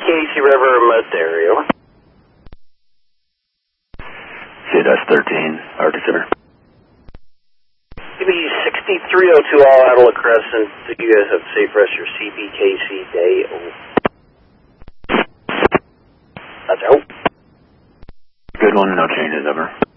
Casey River, Ontario. C-13, Arctic Center. Give me 6302 all Adela Crescent. You guys have safe rest your CBKC day. That's out. Good one, no changes, over.